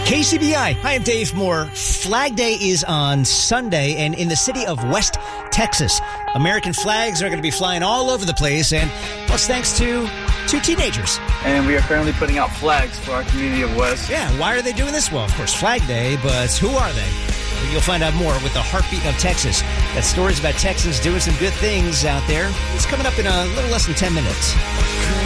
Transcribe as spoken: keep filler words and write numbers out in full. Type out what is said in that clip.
K C B I. Hi, I'm Dave Moore. Flag Day is on Sunday, and in the city of West Texas, American flags are going to be flying all over the place, and plus thanks to two teenagers. And we are currently putting out flags for our community of West. Yeah, why are they doing this? Well, of course, Flag Day, but who are they? Well, you'll find out more with the Heartbeat of Texas. That stories about Texans doing some good things out there. It's coming up in a little less than ten minutes.